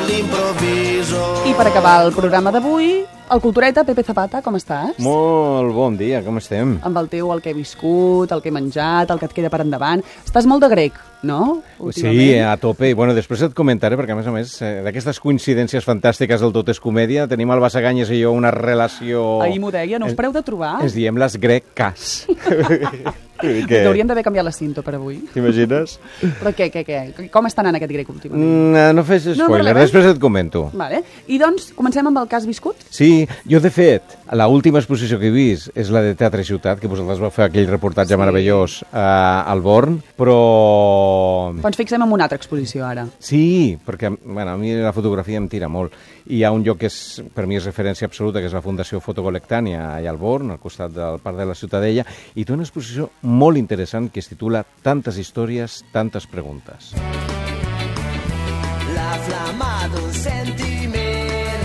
all'improvviso. I per acabar el programa d'avui, el Cultureta, Pepe Zapata, com estàs? Molt bon dia, com estem? Amb el teu, el que he viscut, el que he menjat, el que et queda per endavant. Estàs molt de grec, no? Sí, a tope. I bueno, després et comentaré, perquè a més, d'aquestes coincidències fantàstiques del Tot és Comèdia, tenim el Basaganyes i jo una relació... Ahir m'ho deia, no us pareu de trobar? Ens diem les grecas. Hauríem d'haver canviat la cinta per avui. T'imagines? Però què? Com està anant aquest grec últimament? No fes spoiler, després et comento. Vale. I doncs, comencem amb el que has viscut? Sí, jo de fet, l'última exposició que he vist és la de Teatre Ciutat, que vosaltres vau fer aquell reportatge meravellós al Born, però... Però ens fixem en una altra exposició ara. Sí, perquè bueno, a mi la fotografia em tira molt. Hi ha un lloc que per mi és referència absoluta, que és la Fundació Fotocolectània, allà al Born, al costat del Parc de la Ciutadella, i té una exposició molt interessant que es titula Tantes històries, tantes preguntes. La flama d'un sentiment,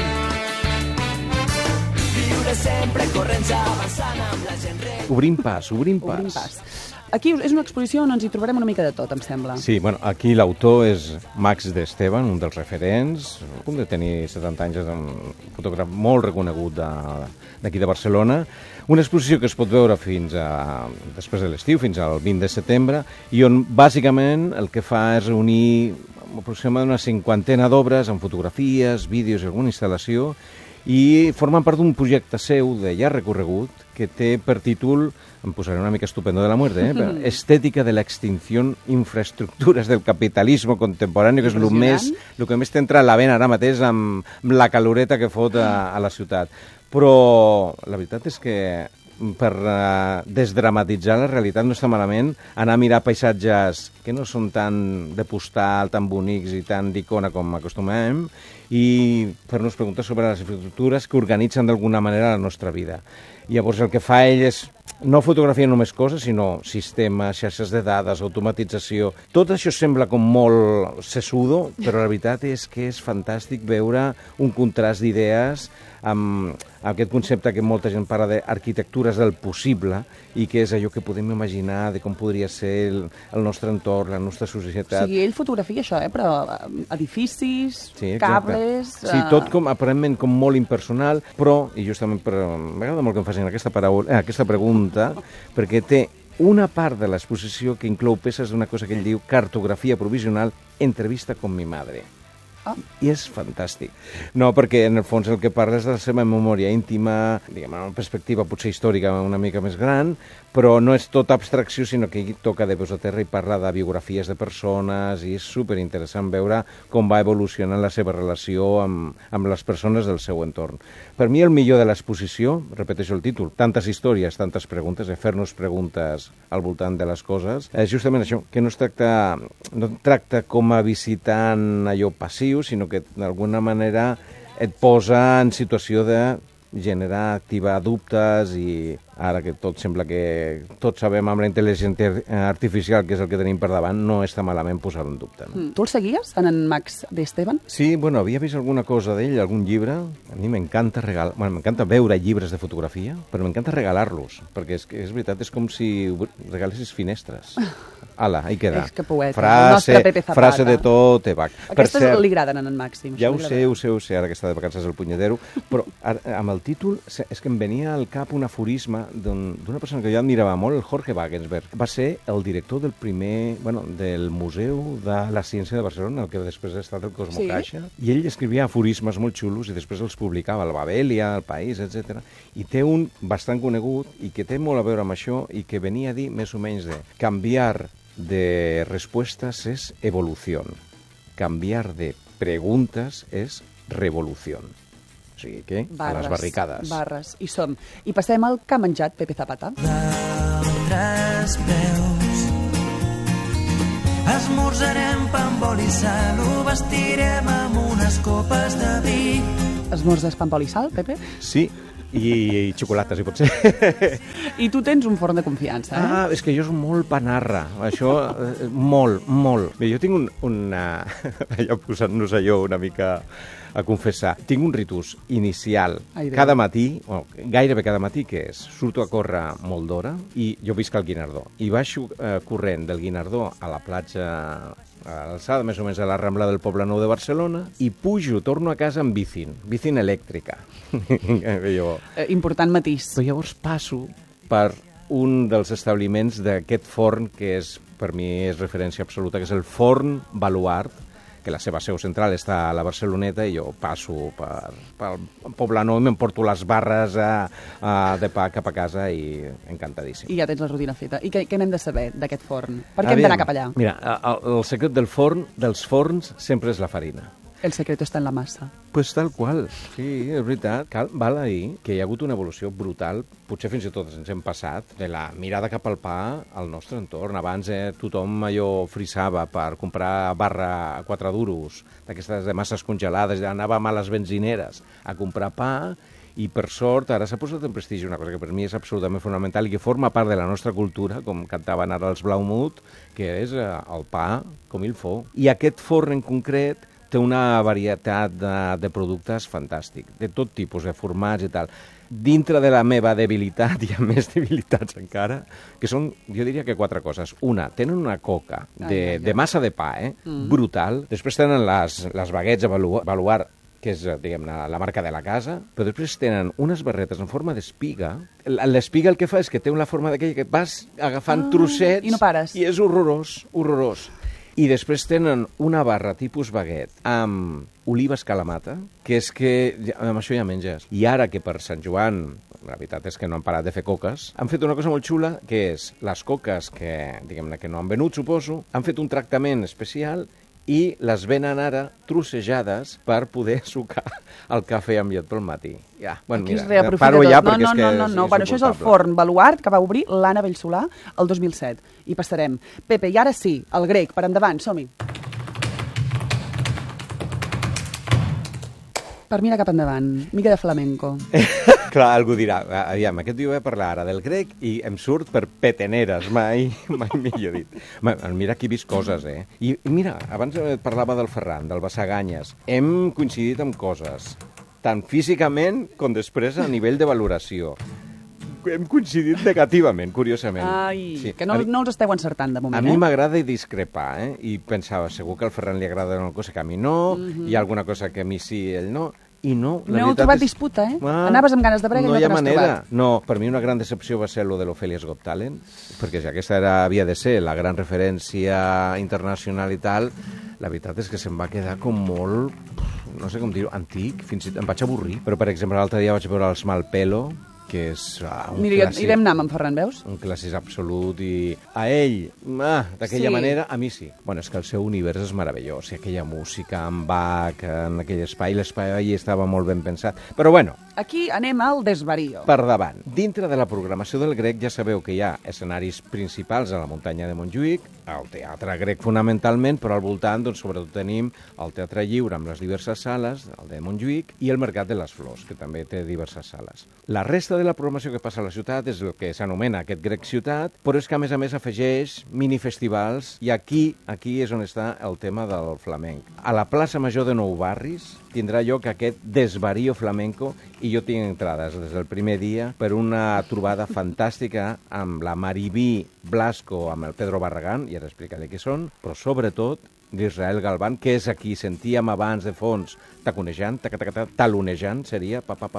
viure sempre corrents avançant amb la gent recta. Obrim pas. Aquí és una exposició on ens hi trobarem una mica de tot, em sembla. Sí, bueno, aquí l'autor és Max de Esteban, un dels referents, a punt de tenir 70 anys, és un fotògraf molt reconegut d'aquí de Barcelona. Una exposició que es pot veure després de l'estiu, fins al 20 de setembre, i on bàsicament el que fa és reunir aproximadament una 50 d'obres amb fotografies, vídeos i alguna instal·lació, i formen part d'un projecte seu de llarg recorregut que té per títol, em posaré una mica estupendo de la muerte, Estética de la extinción, infraestructuras del capitalismo contemporáneo, que és el que més t'entra a la vena ara mateix amb la caloreta que fot a la ciutat. Però la veritat és que per desdramatitzar la realitat no està malament anar a mirar paisatges que no són tan de postal, tan bonics i tan d'icona com acostumem, i fer-nos preguntes sobre les infraestructures que organitzen d'alguna manera la nostra vida. Llavors el que fa ell és no fotografia només coses, sinó sistemes, xarxes de dades, automatització. Tot això sembla com molt sesudo, però la veritat és que és fantàstic veure un contrast d'idees amb aquest concepte que molta gent parla d'arquitectures del possible i que és allò que podem imaginar de com podria ser el nostre entorn, la nostra societat. O sigui, ell fotografia això, però edificis, cables... Sí, tot aparentment com molt impersonal, però, i justament m'agrada molt que em facin aquesta pregunta, perquè té una part de l'exposició que inclou peces d'una cosa que ell diu cartografia provisional, entrevista con mi madre. I és fantàstic. No, perquè en el fons el que parla és de la seva memòria íntima, diguem, una perspectiva potser històrica una mica més gran, però no és tot abstracció, sinó que ell toca de peus a terra i parla de biografies de persones, i és superinteressant veure com va evolucionant la seva relació amb les persones del seu entorn. Per mi el millor de l'exposició, repeteixo el títol, tantes històries, tantes preguntes, fer-nos preguntes al voltant de les coses, és justament això, que no tracta com a visitant allò passiu, sinó que d'alguna manera et posa en situació de generar, activar dubtes, i ara que tot sembla que tots sabem amb la intel·ligència artificial que és el que tenim per davant, no està malament posar-ho en dubte. No? Tu el seguies, en Max de Esteban? Sí, bueno, havia vist alguna cosa d'ell, algun llibre. A mi m'encanta m'encanta veure llibres de fotografia, però m'encanta regalar-los, perquè és veritat, és com si regalessis finestres. Ala, ahí queda. És que poeta, el nostre Pepe Zapata. Frase de tot, Evac. Aquestes li agraden a en Màxim. Ja ho sé, ara que està de vacances el punyetero, però amb el títol és que em venia al cap un aforisme d'una persona que jo admirava molt, el Jorge Wagensberg. Va ser el director del Museu de la Ciència de Barcelona, el que després ha estat el Cosmocaixa, i ell escrivia aforismes molt xulos i després els publicava al Babelia, al País, etc. I té un bastant conegut i que té molt a veure amb això i que venia a dir més o menys de canviar de respuestas es evolución. Cambiar de preguntas es revolución. O sigui que, a les barricades. Barres, i som. I passem al que ha menjat Pepe Zapata. D'altres peus esmorzarem pa amb oli i sal, ho vestirem amb unes copes de vi. Esmorzes pa amb oli i sal, Pepe? Sí. I xocolata, si pot ser. I tu tens un forn de confiança, eh? És que jo soc molt panarra. Això, molt. Bé, jo tinc allò posant-nos allò una mica a confessar. Tinc un ritus inicial Ai, Déu. cada matí, o gairebé cada matí, que és, surto a córrer molt d'hora i jo visc al Guinardó. I baixo corrent del Guinardó a la platja, a l'alçada més o menys a la Rambla del Poblenou de Barcelona, i pujo, torno a casa amb bicin elèctrica. jo... Important matís. Però llavors passo per un dels establiments d'aquest forn que és, per mi és referència absoluta, que és el Forn Baluart, que la seva seu central està a la Barceloneta, i jo passo pel Poblenou i m'emporto les barres de pa cap a casa i encantadíssim. I ja tens la rutina feta. I què n'hem de saber d'aquest forn? Per què hem d'anar cap allà? Mira, el secret dels forns sempre és la farina. El secreto està en la massa. Pues tal qual, sí, és veritat. Val a dir que hi ha hagut una evolució brutal, potser fins i tot ens hem passat, de la mirada cap al pa al nostre entorn. Abans tothom allò frisava per comprar barra a 4 duros, d'aquestes de masses congelades, anàvem a les benzineres a comprar pa, i per sort ara s'ha posat en prestigi una cosa que per mi és absolutament fonamental i que forma part de la nostra cultura, com cantaven ara els Blaumut, que és el pa com il fo. I aquest forn en concret té una varietat de productes fantàstic, de tot tipus, de formats i tal. Dintre de la meva debilitat, hi ha més debilitats encara, que són, jo diria que 4 coses. Una, tenen una coca de massa de pa, brutal. Després tenen les baguettes Baluart, que és, diguem-ne, la marca de la casa, però després tenen unes barretes en forma d'espiga. L'espiga el que fa és que té una forma d'aquella que vas agafant trossets... I no pares. I és horrorós, horrorós. I després tenen una barra tipus baguette amb olives calamata, que és que amb això ja menges. I ara que per Sant Joan, la veritat és que no han parat de fer coques, han fet una cosa molt xula, que és les coques que, diguem-ne, que no han venut, suposo, han fet un tractament especial i les venen ara trossejades per poder sucar el cafè amb llet pel matí. Ja, bueno, Aquí es mira, reaprofita paro ja tot. perquè és que No. Bueno, això és el Forn Baluart, que va obrir l'Anna Bellsolà el 2007. I passarem. Pepe, i ara sí, el grec, per endavant, som-hi. Per mirar cap endavant, mica de flamenco. Clar, algú dirà, aviam, aquest dia voy a parlar ara del grec i em surt per peteneres, mai millor dit. Mira, aquí he vist coses, I mira, abans parlava del Ferran, del Bassaganyes. Hem coincidit amb coses, tant físicament com després a nivell de valoració. Hem coincidit negativament, curiosament. Ai, sí. que no els esteu encertant de moment, A mi m'agrada discrepar, I pensava, segur que al Ferran li agrada una cosa que a mi no, hi ha alguna cosa que a mi sí, ell no, i no. No heu trobat disputa, Anaves amb ganes de brega i no te n'has trobat. No, per mi una gran decepció va ser lo de l'Ofelia's Got Talent, perquè si aquesta havia de ser la gran referència internacional i tal, la veritat és que se'm va quedar com molt, no sé com dir-ho, antic, fins i tot em vaig avorrir. Però, per exemple, l'altre dia vaig veure els Malpelo, que és un clàssic. Irem anar amb en Ferran, veus? Un clàssic absolut, i a ell, d'aquella manera, a mi sí. Bueno, és que el seu univers és meravellós, i aquella música amb Bach, en aquell espai allà estava molt ben pensat. Però bueno, aquí anem al desvarío. Per davant. Dintre de la programació del grec ja sabeu que hi ha escenaris principals a la muntanya de Montjuïc, el teatre grec fonamentalment, però al voltant doncs, sobretot tenim el Teatre Lliure amb les diverses sales, el de Montjuïc, i el Mercat de les Flors, que també té diverses sales. La resta de la programació que passa a la ciutat és el que s'anomena aquest Grec Ciutat, però és que a més afegeix minifestivals, i aquí és on està el tema del flamenc. A la plaça Major de Nou Barris tindrà lloc aquest desvarío flamenco, i jo tinc entrades des del primer dia per una trobada fantàstica amb la Maribí Blasco, amb el Pedro Barragán, i ara explicaré què són, però sobretot l'Israel Galván, que és aquí, sentíem abans de fons, taconejant, talonejant, seria,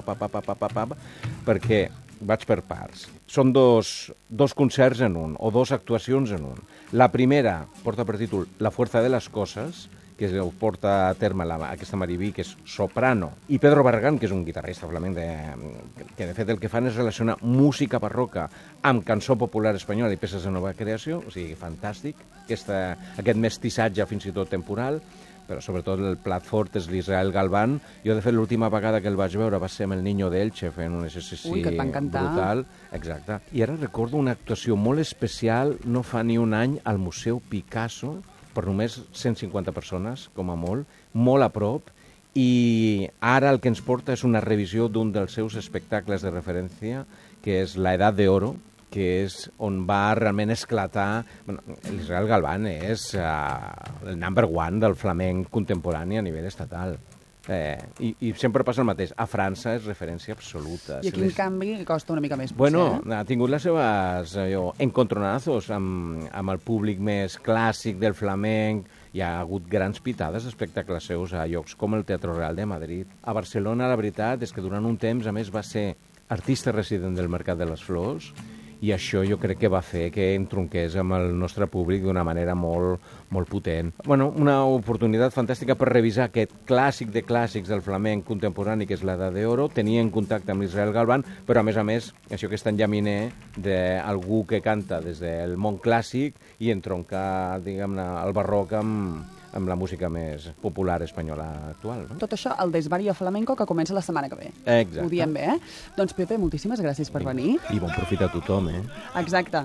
perquè vaig per parts. Són dos concerts en un, o dos actuacions en un. La primera porta per títol La fuerza de las cosas, que ho porta a terme aquesta Maribí, que és soprano, i Pedro Barragán, que és un guitarrista flamenc, que de fet el que fan és relacionar música barroca amb cançó popular espanyola i peces de nova creació, o sigui, fantàstic, aquest mestissatge fins i tot temporal, però sobretot el plat fort és l'Israel Galván. Jo, de fet, l'última vegada que el vaig veure va ser amb el Niño d'Elche, fent un exercici brutal. Exacte. I ara recordo una actuació molt especial, no fa ni un any, al Museu Picasso, per només 150 persones, com a molt a prop, i ara el que ens porta és una revisió d'un dels seus espectacles de referència, que és La Edad de Oro, que és on va realment esclatar... Bueno, l'Israel Galván és el number one del flamenc contemporani a nivell estatal. I sempre passa el mateix. A França és referència absoluta. I aquí, en canvi, costa una mica més, potser. Bueno, ha tingut les seves encontronazos amb el públic més clàssic del flamenc. Hi ha hagut grans pitades d'espectacles seus a llocs com el Teatro Real de Madrid. A Barcelona, la veritat és que durant un temps, a més, va ser artista resident del Mercat de les Flors, i això jo crec que va fer que entronqués amb el nostre públic d'una manera molt, molt potent. Bueno, una oportunitat fantàstica per revisar aquest clàssic de clàssics del flamenc contemporani, que és l'Edat d'Oro. Tenia en contacte amb l'Israel Galván, però a més, això que és tan llaminer d'algú que canta des del món clàssic i entroncar, diguem-ne, el barroc amb la música més popular espanyola actual. No? Tot això al Desvario Flamenco, que comença la setmana que ve. Exacte. Ho diem bé, Doncs, Pepe, moltíssimes gràcies per venir. I bon profit a tothom, Exacte.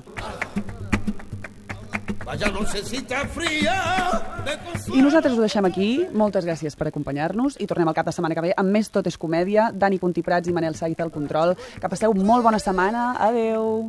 Vaya nochecita fría de I nosaltres ho deixem aquí. Moltes gràcies per acompanyar-nos i tornem al cap de setmana que ve amb més Tot és Comèdia. Dani Puntí Prats i Manel Saiz al control. Que passeu molt bona setmana. Adeu.